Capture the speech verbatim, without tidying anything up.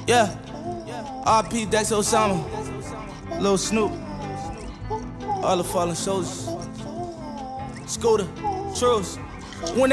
Yeah, R P Dex Osama, Lil Snoop, all the fallen soldiers, Scooter, Truce. When